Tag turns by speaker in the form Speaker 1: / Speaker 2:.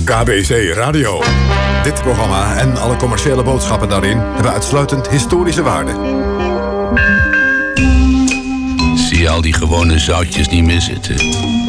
Speaker 1: KBC Radio. Dit programma en alle commerciële boodschappen daarin hebben uitsluitend historische waarde.
Speaker 2: Zie je al die gewone zoutjes niet meer zitten?